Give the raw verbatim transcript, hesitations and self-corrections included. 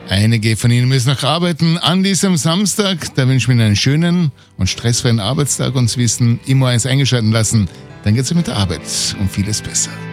Einige von Ihnen müssen noch arbeiten an diesem Samstag. Da wünsche ich Ihnen einen schönen und stressfreien Arbeitstag und Sie wissen, immer eins eingeschalten lassen. Dann geht es mit der Arbeit um vieles besser.